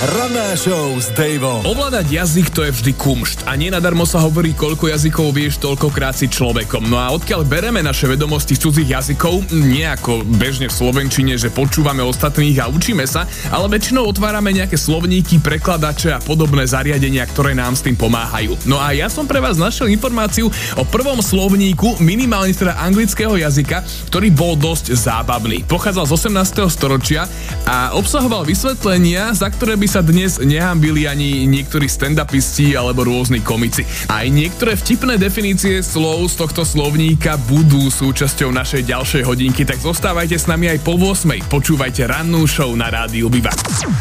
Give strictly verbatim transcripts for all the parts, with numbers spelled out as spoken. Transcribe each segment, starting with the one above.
Ranná show s Daveom. Ovládať jazyk to je vždy kumšt a nenadarmo sa hovorí, koľko jazykov vieš, toľkokrát si človekom. No a odkiaľ bereme naše vedomosti cudzích jazykov, nie ako bežne v slovenčine, že počúvame ostatných a učíme sa, ale väčšinou otvárame nejaké slovníky, prekladače a podobné zariadenia, ktoré nám s tým pomáhajú. No a ja som pre vás našiel informáciu o prvom slovníku, minimálne teda anglického jazyka, ktorý bol dosť zábavný. Pochádzal z osemnásteho storočia a obsahoval vysvetlenia, za ktoré by sa dnes nehambili ani niektorí stand-upisti alebo rôzni komici. Aj niektoré vtipné definície slov z tohto slovníka budú súčasťou našej ďalšej hodinky, tak zostávajte s nami aj po ôsmej. Počúvajte Rannú show na Rádiu Viva.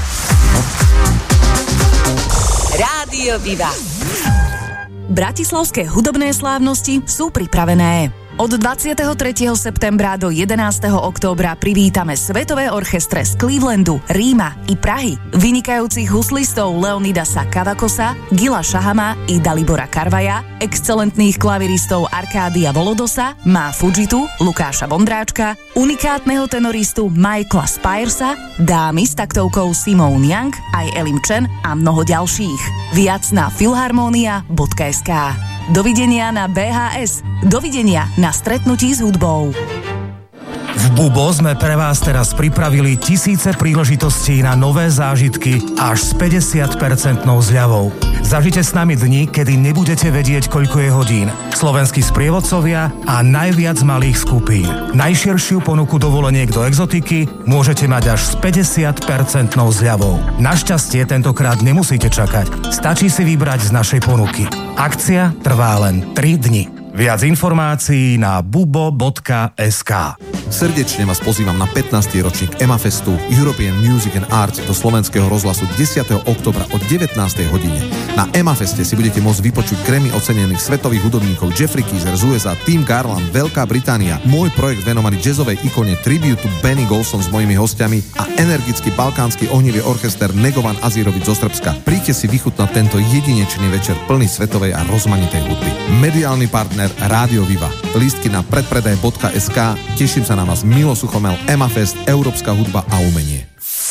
Rádio Viva. Bratislavské hudobné slávnosti sú pripravené. Od dvadsiateho tretieho septembra do jedenásteho októbra privítame svetové orchestre z Clevelandu, Ríma i Prahy, vynikajúcich huslistov Leonidasa Kavakosa, Gila Šahama i Dalibora Karvaja, excelentných klaviristov Arkádia Volodosa, Má Fujitu, Lukáša Vondráčka, unikátneho tenoristu Michaela Spiresa, dámy s taktovkou Simone Young, aj Elim Chen a mnoho ďalších. Viac na filharmonia bodka es ká. Dovidenia na bé há es. Dovidenia na stretnutí s hudbou. V Bubo sme pre vás teraz pripravili tisíce príležitostí na nové zážitky až s päťdesiat percent zľavou. Zažite s nami dni, kedy nebudete vedieť, koľko je hodín. Slovenskí sprievodcovia a najviac malých skupín. Najširšiu ponuku dovoleniek do exotiky môžete mať až s päťdesiat percent zľavou. Našťastie tentokrát nemusíte čakať. Stačí si vybrať z našej ponuky. Akcia trvá len tri dni. Viac informácií na bubo bodka es ká. Srdečne vás pozývam na pätnásty ročník EMAFestu European Music and Arts do slovenského rozhlasu desiateho októbra o devätnástej hodine. Na EMAFeste si budete môcť vypočuť Grammy ocenených svetových hudobníkov Jeffrey Keezer z ú es á, Tim Garland, Veľká Británia, môj projekt venovaný jazzovej ikone Tribute to Benny Golson s mojimi hostiami a energický balkánsky ohnivý orchester Negovan Azirovic zo Srbska. Príďte si vychutnať tento jedinečný večer plný svetovej a rozmanitej hudby. Mediálny partner Rádio Viva. Lístky na predpredaj bodka es ká. Teším sa na vás. Milo Suchomel, EMAFest, Európska hudba a umenie.